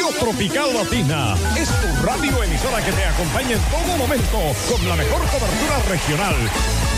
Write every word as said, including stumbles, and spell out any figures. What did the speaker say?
Tropical Latina es tu radio emisora que te acompaña en todo momento con la mejor cobertura regional.